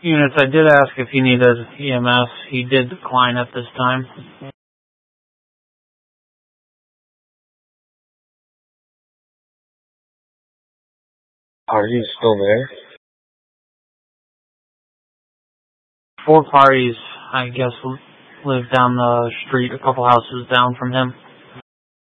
Units, I did ask if he needed EMS. He did decline at this time. Are you still there? 4 parties, I guess, live down the street, a couple houses down from him.